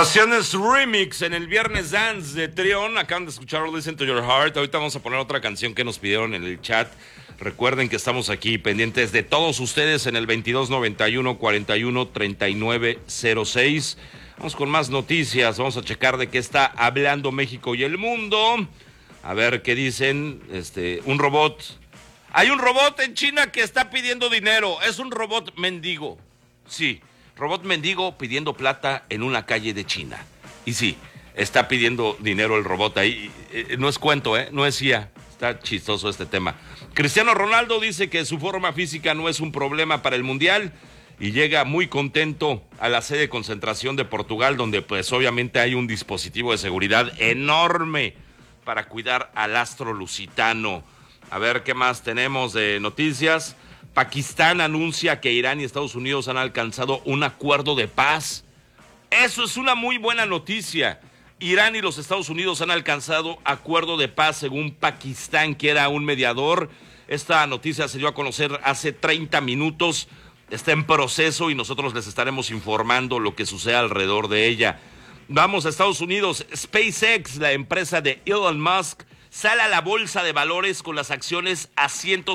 Pasiones Remix en el Viernes Dance de Trión. Acaban de escuchar Listen to Your Heart. Ahorita vamos a poner otra canción que nos pidieron en el chat. Recuerden que estamos aquí pendientes de todos ustedes en el 2291 41 39 06. Vamos con más noticias. Vamos a checar de qué está hablando México y el mundo. A ver qué dicen. Un robot. Hay un robot en China que está pidiendo dinero. Es un robot mendigo. Sí. Robot mendigo pidiendo plata en una calle de China. Y sí, está pidiendo dinero el robot ahí. No es cuento, no es IA. Está chistoso este tema. Cristiano Ronaldo dice que su forma física no es un problema para el Mundial y llega muy contento a la sede de concentración de Portugal, donde pues obviamente hay un dispositivo de seguridad enorme para cuidar al astro lusitano. A ver qué más tenemos de noticias. Pakistán anuncia que Irán y Estados Unidos han alcanzado un acuerdo de paz. Eso es una muy buena noticia. Irán y los Estados Unidos han alcanzado acuerdo de paz según Pakistán, que era un mediador. Esta noticia se dio a conocer hace 30 minutos. Está en proceso y nosotros les estaremos informando lo que sucede alrededor de ella. Vamos a Estados Unidos. SpaceX, la empresa de Elon Musk, sale a la bolsa de valores con las acciones a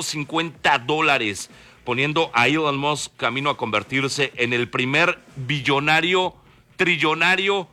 $150, poniendo a Elon Musk camino a convertirse en el primer billonario, trillonario,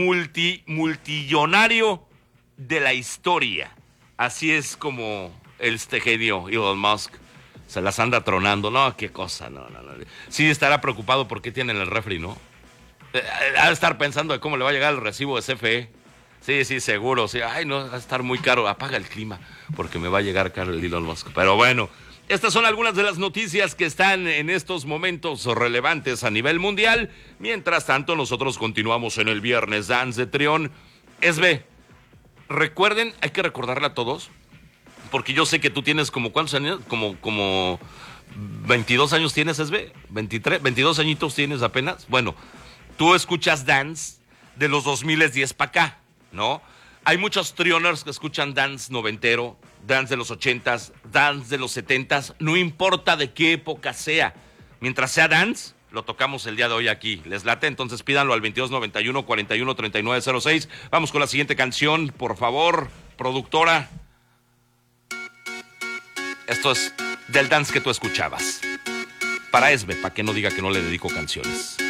multillonario de la historia. Así es como este genio Elon Musk se las anda tronando. No, qué cosa, no. Sí estará preocupado porque tiene en el refri, ¿no? Ha de estar pensando de cómo le va a llegar el recibo de CFE. Sí, seguro, sí. Ay, no, va a estar muy caro. Apaga el clima, porque me va a llegar caro el Elon Musk. Pero bueno, estas son algunas de las noticias que están en estos momentos relevantes a nivel mundial. Mientras tanto, nosotros continuamos en el Viernes Dance de Trión. SB, recuerden, hay que recordarle a todos, porque yo sé que tú tienes como, ¿cuántos años? Como 22 años tienes, SB. 23, 22 añitos tienes apenas. Bueno, tú escuchas dance de los 2010 para acá, ¿no? Hay muchos trioners que escuchan dance noventero, dance de los 80s, dance de los 70s, no importa de qué época sea. Mientras sea dance, lo tocamos el día de hoy aquí. ¿Les late? Entonces pídanlo al 2291 41 39 06. Vamos con la siguiente canción, por favor, productora. Esto es del dance que tú escuchabas. Para Esbe, para que no diga que no le dedico canciones.